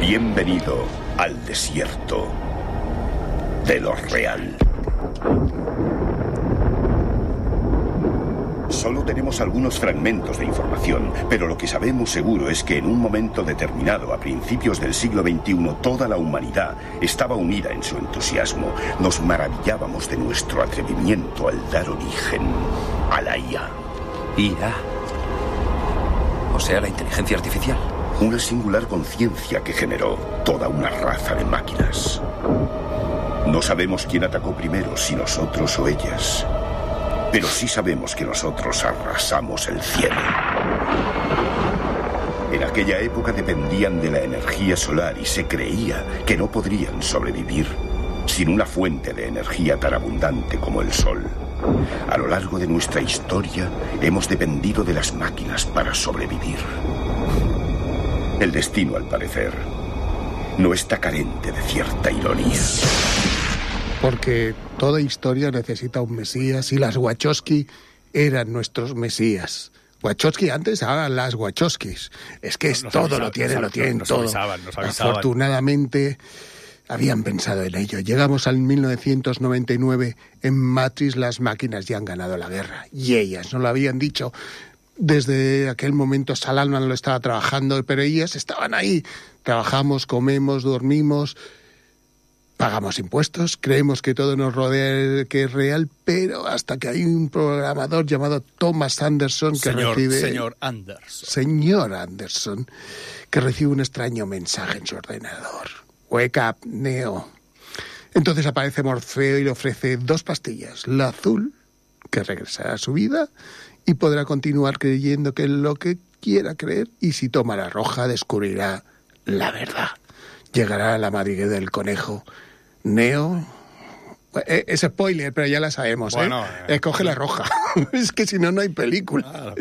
Bienvenido al desierto de lo real. Solo tenemos algunos fragmentos de información, pero lo que sabemos seguro es que en un momento determinado, a principios del siglo XXI, toda la humanidad estaba unida en su entusiasmo. Nos maravillábamos de nuestro atrevimiento al dar origen a la IA. IA. O sea, la inteligencia artificial. Una singular conciencia que generó toda una raza de máquinas. No sabemos quién atacó primero, si nosotros o ellas. Pero sí sabemos que nosotros arrasamos el cielo. En aquella época dependían de la energía solar y se creía que no podrían sobrevivir sin una fuente de energía tan abundante como el sol. A lo largo de nuestra historia hemos dependido de las máquinas para sobrevivir. El destino, al parecer, no está carente de cierta ironía. Porque toda historia necesita un mesías y las Wachowski eran nuestros mesías. Wachowski antes a las Wachowskis. Es que es todo, lo tienen todo. Nos avisaban. Afortunadamente habían pensado en ello. Llegamos al 1999. En Matrix las máquinas ya han ganado la guerra. Y ellas no lo habían dicho. Desde aquel momento Sal Altman lo estaba trabajando, pero ellas estaban ahí. Trabajamos, comemos, dormimos, pagamos impuestos, creemos que todo nos rodea, que es real, pero hasta que hay un programador llamado Thomas Anderson que recibe... Señor Anderson, que recibe un extraño mensaje en su ordenador. Wake up, Neo. Entonces aparece Morfeo y le ofrece 2 pastillas. La azul, que regresará a su vida y podrá continuar creyendo que es lo que quiera creer, y si toma la roja descubrirá la verdad. Llegará a la madriguera del conejo. Neo... Es spoiler, pero ya la sabemos, bueno, escoge la roja. Es que si no, no hay película. Claro.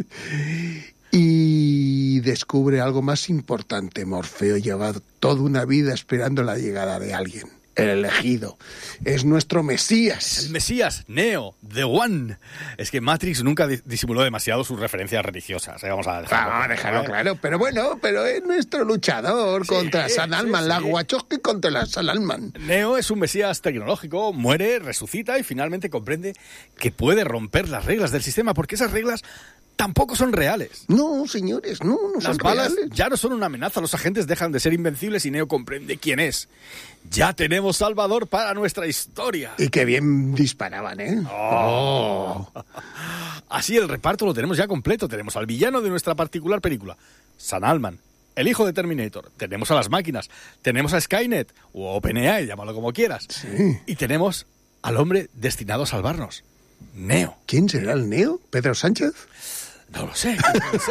Y descubre algo más importante. Morfeo lleva toda una vida esperando la llegada de alguien. El elegido. Es nuestro Mesías. El Mesías, Neo, The One. Es que Matrix nunca disimuló demasiado sus referencias religiosas. Vamos a dejarlo claro. Pero bueno, es nuestro luchador contra Sal Altman. La Wachowski contra la Sal Altman. Neo es un Mesías tecnológico, muere, resucita y finalmente comprende que puede romper las reglas del sistema, porque esas reglas tampoco son reales. No, señores, no son Las balas reales. ya no son una amenaza, los agentes dejan de ser invencibles y Neo comprende quién es. Ya tenemos Salvador para nuestra historia. Y qué bien disparaban, ¿eh? Así el reparto lo tenemos ya completo. Tenemos al villano de nuestra particular película, Sal Altman, el hijo de Terminator. Tenemos a las máquinas, tenemos a Skynet, o OpenAI, llámalo como quieras. Sí. Y tenemos al hombre destinado a salvarnos, Neo. ¿Quién será el Neo? ¿Pedro Sánchez? No lo sé.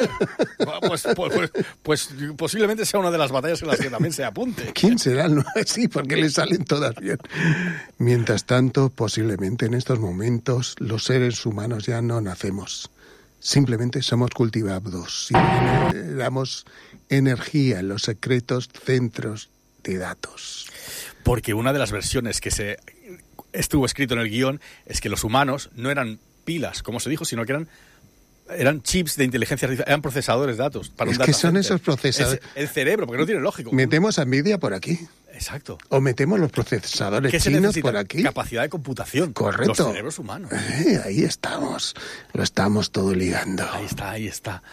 Pues posiblemente sea una de las batallas en las que también se apunte. ¿Quién será? No, sí, porque le salen todas bien. Mientras tanto, posiblemente en estos momentos, los seres humanos ya no nacemos. Simplemente somos cultivados y generamos energía en los secretos centros de datos. Porque una de las versiones que se estuvo escrito en el guión es que los humanos no eran pilas, como se dijo, sino que eran chips de inteligencia artificial, eran procesadores de datos. Para es un que data son center. esos procesadores. El cerebro, porque no tiene lógico. Metemos a Nvidia por aquí. Exacto. O metemos los procesadores ¿Qué se chinos necesita? por aquí. Capacidad de computación. Correcto. Los cerebros humanos. Ahí estamos. Lo estamos todo ligando. Ahí está.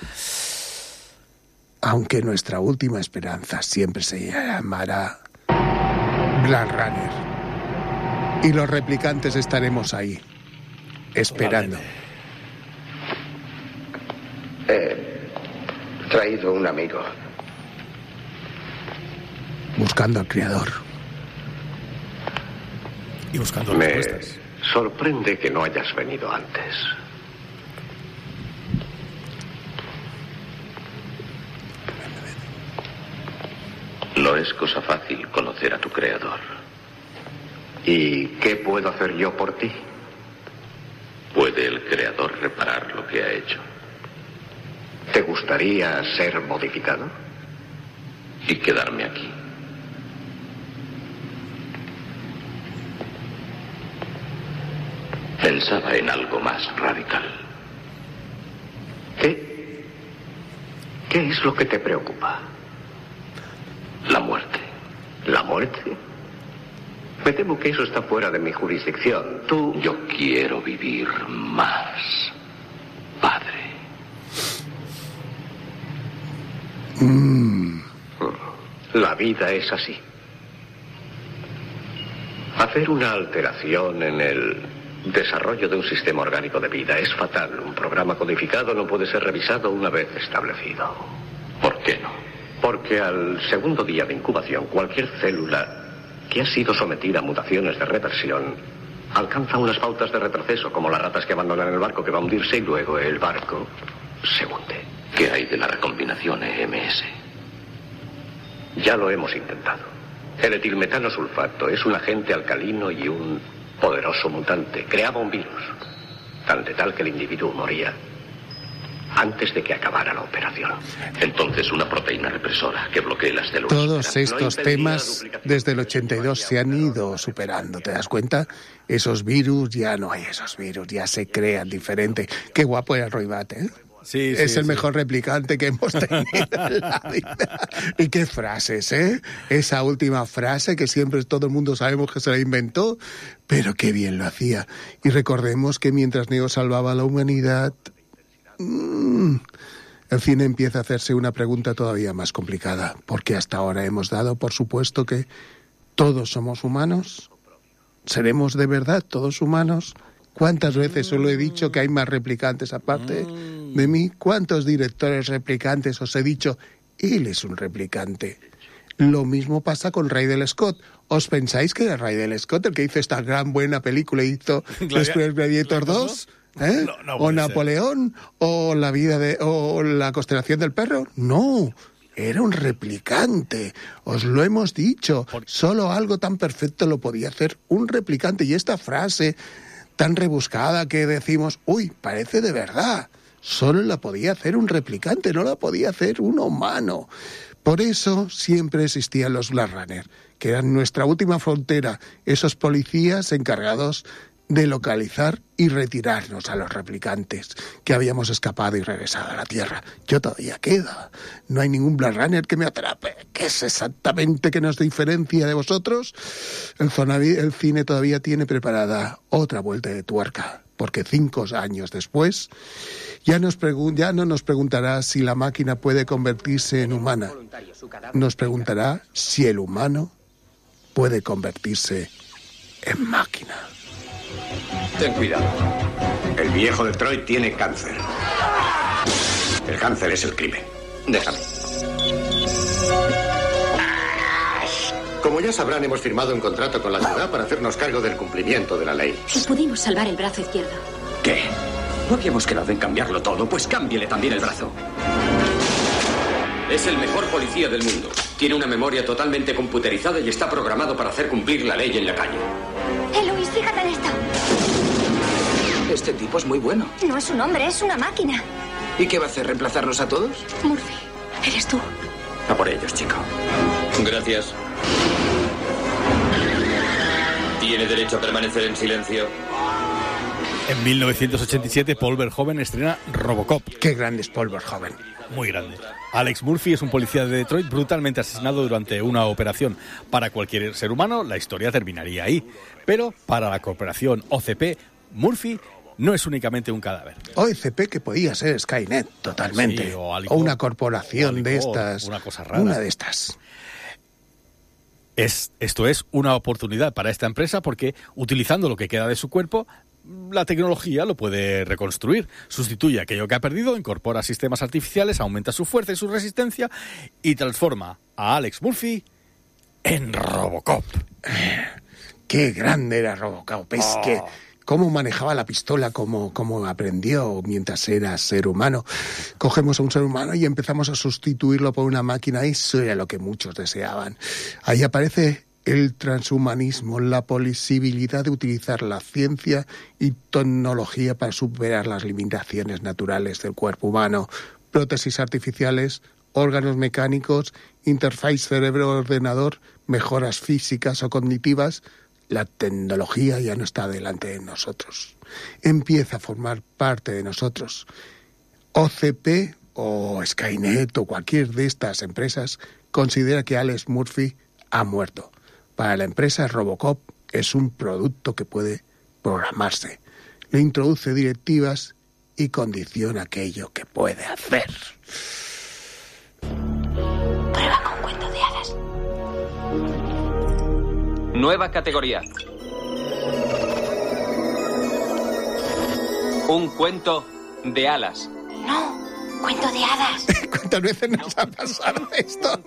Aunque nuestra última esperanza siempre se llamará Blade Runner. Y los replicantes estaremos ahí, esperando. He traído un amigo. Buscando al creador. Y buscando Me respuestas. sorprende que no hayas venido antes. No es cosa fácil conocer a tu creador. ¿Y qué puedo hacer yo por ti? ¿Puede el creador reparar lo que ha hecho? ¿Te gustaría ser modificado? Y quedarme aquí. Pensaba en algo más radical. ¿Qué es lo que te preocupa? La muerte. muerte? Me temo que eso está fuera de mi jurisdicción. Yo quiero vivir más, padre. La vida es así. Hacer una alteración en el desarrollo de un sistema orgánico de vida es fatal. Un programa codificado no puede ser revisado una vez establecido. ¿Por qué no? Porque al segundo día de incubación, cualquier célula que ha sido sometida a mutaciones de reversión alcanza unas pautas de retroceso, como las ratas que abandonan el barco que va a hundirse y luego el barco se hunde. ¿Qué hay de la recombinación EMS? Ya lo hemos intentado. El etilmetano sulfato es un agente alcalino y un poderoso mutante. Creaba un virus tan letal que el individuo moría antes de que acabara la operación. Entonces una proteína represora que bloquee las células. Todos estos temas desde el 82 se han ido superando, ¿te das cuenta? Esos virus, ya no hay esos virus, ya se crean diferente. Qué guapo era Roy Batty, ¿eh? Sí, es el mejor replicante que hemos tenido en la vida. Y qué frases, ¿eh? Esa última frase que siempre todo el mundo sabemos que se la inventó, pero qué bien lo hacía. Y recordemos que mientras Neo salvaba a la humanidad, el cine empieza a hacerse una pregunta todavía más complicada, porque hasta ahora hemos dado por supuesto que todos somos humanos. ¿Seremos de verdad todos humanos? ¿Cuántas veces solo he dicho que hay más replicantes aparte de mí? ¿Cuántos directores replicantes os he dicho, él es un replicante? Lo mismo pasa con Ridley Scott. ¿Os pensáis que era Ridley Scott el que hizo esta gran buena película y hizo después Gladiator 2? ¿Eh? No ¿O Napoleón? ¿O o la constelación del perro? No, era un replicante. Os lo hemos dicho. Solo algo tan perfecto lo podía hacer un replicante. Y esta frase tan rebuscada que decimos, uy, parece de verdad. Solo la podía hacer un replicante, no la podía hacer un humano. Por eso siempre existían los Blade Runner, que eran nuestra última frontera, esos policías encargados de localizar y retirarnos a los replicantes que habíamos escapado y regresado a la Tierra. Yo todavía quedo. No hay ningún Blade Runner que me atrape. ¿Qué es exactamente que nos diferencia de vosotros? El cine todavía tiene preparada otra vuelta de tuerca, porque 5 años después ya no nos preguntará si la máquina puede convertirse en humana. Nos preguntará si el humano puede convertirse en máquina. Ten cuidado. El viejo Detroit tiene cáncer. El cáncer es el crimen. Déjame. Como ya sabrán, hemos firmado un contrato con la ciudad para hacernos cargo del cumplimiento de la ley. Si pudimos salvar el brazo izquierdo. ¿Qué? ¿No habíamos quedado en cambiarlo todo? Pues cámbiele también el brazo. Es el mejor policía del mundo. Tiene una memoria totalmente computerizada y está programado para hacer cumplir la ley en la calle. Luis, fíjate en esto. Este tipo es muy bueno. No es un hombre, es una máquina. ¿Y qué va a hacer? ¿Reemplazarnos a todos? Murphy, eres tú. A por ellos, chico. Gracias. Tiene derecho a permanecer en silencio. En 1987, Paul Verhoeven estrena Robocop. Qué grande es Paul Verhoeven. Muy grande. Alex Murphy es un policía de Detroit brutalmente asesinado durante una operación. Para cualquier ser humano, la historia terminaría ahí. Pero para la corporación OCP, Murphy no es únicamente un cadáver. OCP que podía ser Skynet, totalmente. Sí, o una corporación de estas. Una cosa rara. Una de estas. Esto es una oportunidad para esta empresa porque, utilizando lo que queda de su cuerpo, la tecnología lo puede reconstruir. Sustituye aquello que ha perdido, incorpora sistemas artificiales, aumenta su fuerza y su resistencia y transforma a Alex Murphy en Robocop. Qué grande era Robocop. Es que cómo manejaba la pistola, cómo aprendió mientras era ser humano. Cogemos a un ser humano y empezamos a sustituirlo por una máquina. Eso era lo que muchos deseaban. Ahí aparece el transhumanismo, la posibilidad de utilizar la ciencia y tecnología para superar las limitaciones naturales del cuerpo humano. Prótesis artificiales, órganos mecánicos, interfaz cerebro-ordenador, mejoras físicas o cognitivas. La tecnología ya no está delante de nosotros. Empieza a formar parte de nosotros. OCP o Skynet o cualquier de estas empresas considera que Alex Murphy ha muerto. Para la empresa, Robocop es un producto que puede programarse. Le introduce directivas y condiciona aquello que puede hacer. Prueba con cuento de hadas. Nueva categoría. Un cuento de alas. No, cuento de hadas. ¿Cuántas veces nos ha pasado esto?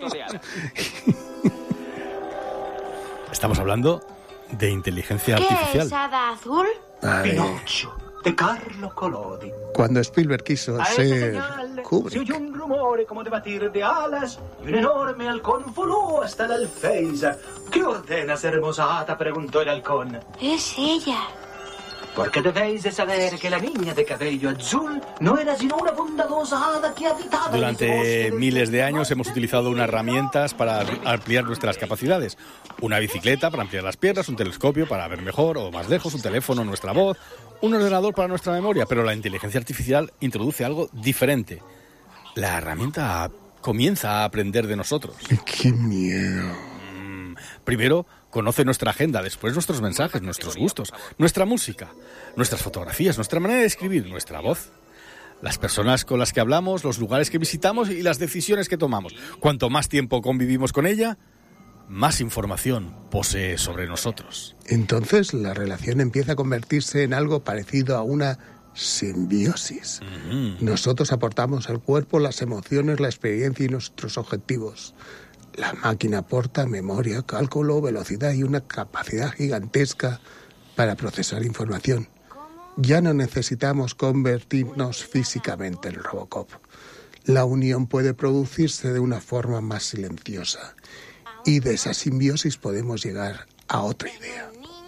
Estamos hablando de inteligencia ¿Qué artificial. es hada azul? Pinocchio, de Carlo Collodi. Cuando Spielberg quiso A esa ser señal se Kubrick, oye un rumore como de batir de alas y un enorme halcón voló hasta la alféizar. ¿Qué ordenas, hermosa hada?, preguntó el halcón. Es ella. Porque debéis de saber que la niña de cabello azul no era sino una bondadosa hada que habitaba en Durante ese bosque miles de años hemos utilizado unas herramientas para ampliar nuestras capacidades. Una bicicleta para ampliar las piernas, un telescopio para ver mejor o más lejos, un teléfono, nuestra voz, un ordenador para nuestra memoria, pero la inteligencia artificial introduce algo diferente. La herramienta comienza a aprender de nosotros. ¡Qué miedo! Primero, conoce nuestra agenda, después nuestros mensajes, nuestros gustos, nuestra música, nuestras fotografías, nuestra manera de escribir, nuestra voz, las personas con las que hablamos, los lugares que visitamos y las decisiones que tomamos. Cuanto más tiempo convivimos con ella, más información posee sobre nosotros. Entonces la relación empieza a convertirse en algo parecido a una simbiosis. Nosotros aportamos al cuerpo las emociones, la experiencia y nuestros objetivos. La máquina aporta memoria, cálculo, velocidad y una capacidad gigantesca para procesar información. Ya no necesitamos convertirnos físicamente en Robocop. La unión puede producirse de una forma más silenciosa. Y de esa simbiosis podemos llegar a otra idea.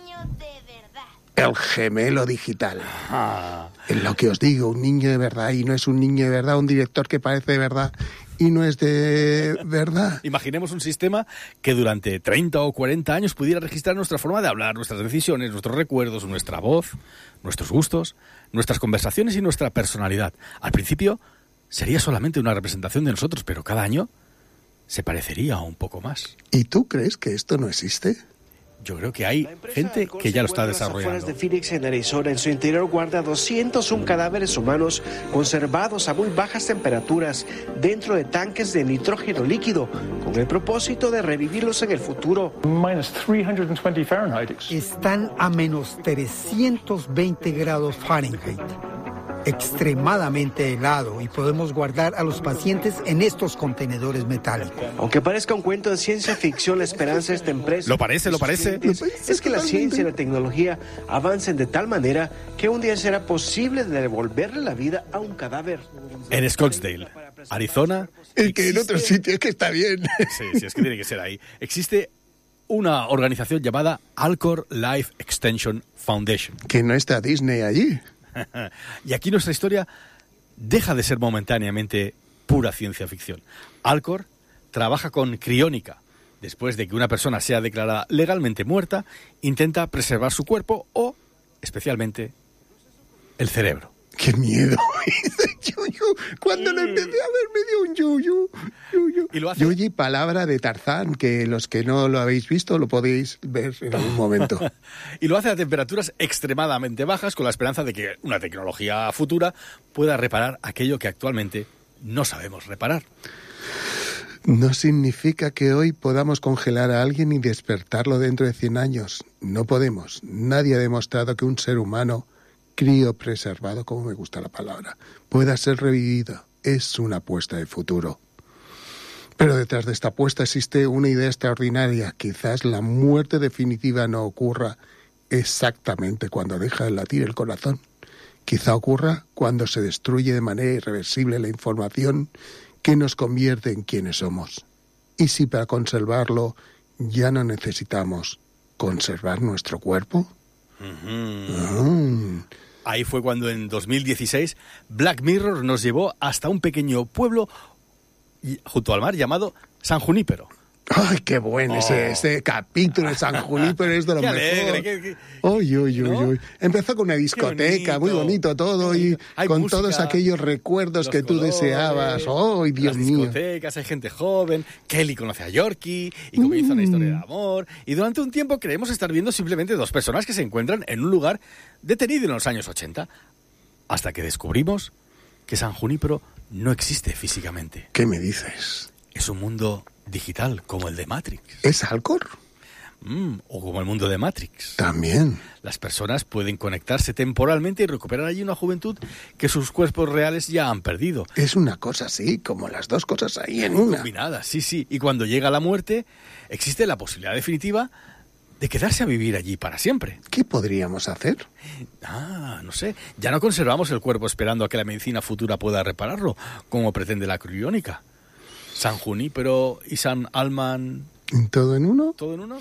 El gemelo digital. Es lo que os digo, un niño de verdad, y no es un niño de verdad, un director que parece de verdad y no es de verdad. Imaginemos un sistema que durante 30 o 40 años pudiera registrar nuestra forma de hablar, nuestras decisiones, nuestros recuerdos, nuestra voz, nuestros gustos, nuestras conversaciones y nuestra personalidad. Al principio sería solamente una representación de nosotros, pero cada año se parecería un poco más. ¿Y tú crees que esto no existe? Yo creo que hay gente que ya lo está desarrollando. De Phoenix, en Arizona, en su interior guarda 201 cadáveres humanos conservados a muy bajas temperaturas dentro de tanques de nitrógeno líquido, con el propósito de revivirlos en el futuro. -320 Fahrenheit. Están a menos 320 grados Fahrenheit. Extremadamente helado, y podemos guardar a los pacientes en estos contenedores metálicos. Aunque parezca un cuento de ciencia ficción, la esperanza de esta empresa... Lo parece. Es que la ciencia y la tecnología avancen de tal manera que un día será posible devolverle la vida a un cadáver. En Scottsdale, Arizona... Es que en otro sitio es que está bien. Sí, es que tiene que ser ahí. Existe una organización llamada Alcor Life Extension Foundation. Que no está Disney allí. Y aquí nuestra historia deja de ser momentáneamente pura ciencia ficción. Alcor trabaja con criónica. Después de que una persona sea declarada legalmente muerta, intenta preservar su cuerpo o, especialmente, el cerebro. ¡Qué miedo! Cuando lo empecé a ver me dio un yuyu. ¿Y lo hace? Yuyi, palabra de Tarzán, que los que no lo habéis visto lo podéis ver en algún momento. Y lo hace a temperaturas extremadamente bajas, con la esperanza de que una tecnología futura pueda reparar aquello que actualmente no sabemos reparar. No significa que hoy podamos congelar a alguien y despertarlo dentro de 100 años. No podemos. Nadie ha demostrado que un ser humano criopreservado, como me gusta la palabra, pueda ser revivido. Es una apuesta de futuro. Pero detrás de esta apuesta existe una idea extraordinaria. Quizás la muerte definitiva no ocurra exactamente cuando deja de latir el corazón. Quizá ocurra cuando se destruye de manera irreversible la información que nos convierte en quienes somos. ¿Y si para conservarlo ya no necesitamos conservar nuestro cuerpo? Ahí fue cuando en 2016 Black Mirror nos llevó hasta un pequeño pueblo junto al mar llamado San Junípero, ¡Ay, qué bueno! Ese capítulo de San Junípero es de lo mejor. Alegre, ¡Uy! Empezó con una discoteca, muy bonito todo, y con música, todos aquellos recuerdos que tú deseabas. ¡Ay, Dios mío! Discotecas, hay gente joven, Kelly conoce a Yorkie, y comienza una historia de amor, y durante un tiempo creemos estar viendo simplemente dos personas que se encuentran en un lugar detenido en los años 80, hasta que descubrimos que San Junípero no existe físicamente. ¿Qué me dices? Es un mundo digital, como el de Matrix. ¿Es Alcor? O como el mundo de Matrix. También. Las personas pueden conectarse temporalmente y recuperar allí una juventud que sus cuerpos reales ya han perdido. Es una cosa así, como las dos cosas ahí en una. Combinadas, sí. Y cuando llega la muerte, existe la posibilidad definitiva de quedarse a vivir allí para siempre. ¿Qué podríamos hacer? No sé. Ya no conservamos el cuerpo esperando a que la medicina futura pueda repararlo, como pretende la criónica. San Junípero y San Alman... ¿Todo en uno? ¿Todo en uno?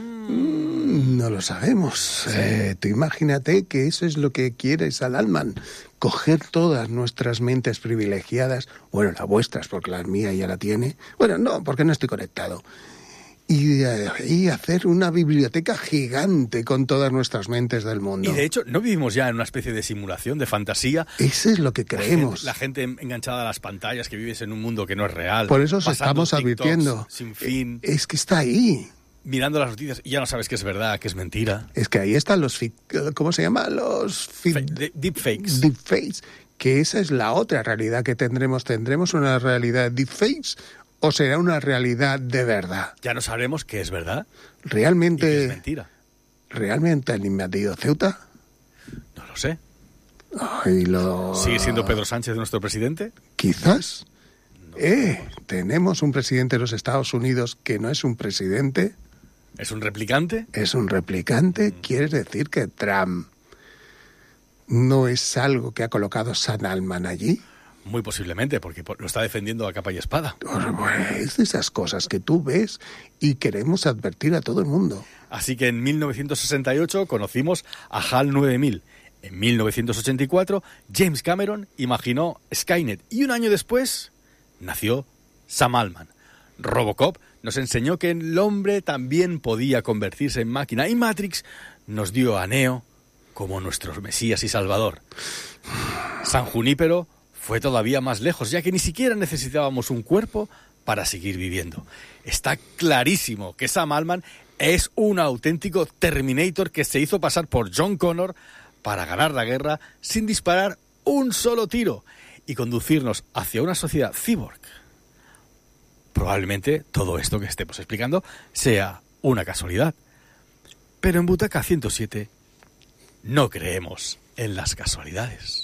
No lo sabemos. Sí. Tú imagínate que eso es lo que quiere San Alman. Coger todas nuestras mentes privilegiadas, bueno, las vuestras, porque la mía ya la tiene. Bueno, no, porque no estoy conectado. Y hacer una biblioteca gigante con todas nuestras mentes del mundo. Y de hecho, ¿no vivimos ya en una especie de simulación, de fantasía? Eso es lo que creemos. La gente enganchada a las pantallas, que vives en un mundo que no es real. Por eso os estamos advirtiendo. Sin fin. Es que está ahí. Mirando las noticias y ya no sabes qué es verdad, qué es mentira. Es que ahí están los... ¿Cómo se llama? Los... Deepfakes. Deepfakes. Que esa es la otra realidad que tendremos. ¿Tendremos una realidad deepfakes? ¿O será una realidad de verdad? Ya no sabremos qué es verdad. ¿Realmente? Y qué es mentira. ¿Realmente han invadido Ceuta? No lo sé. ¿Sigue siendo Pedro Sánchez nuestro presidente? Quizás. ¿Tenemos un presidente de los Estados Unidos que no es un presidente? ¿Es un replicante? ¿Es un replicante? ¿Quieres decir que Trump no es algo que ha colocado San Alman allí? Muy posiblemente, porque lo está defendiendo a capa y espada. Es de esas cosas que tú ves y queremos advertir a todo el mundo. Así que en 1968 conocimos a HAL 9000. En 1984, James Cameron imaginó Skynet. Y un año después, nació Sam Altman. Robocop nos enseñó que el hombre también podía convertirse en máquina. Y Matrix nos dio a Neo como nuestro Mesías y Salvador. San Junípero fue todavía más lejos, ya que ni siquiera necesitábamos un cuerpo para seguir viviendo. Está clarísimo que Sam Altman es un auténtico Terminator que se hizo pasar por John Connor para ganar la guerra sin disparar un solo tiro y conducirnos hacia una sociedad cyborg. Probablemente todo esto que estemos explicando sea una casualidad. Pero en Butaca 107 no creemos en las casualidades.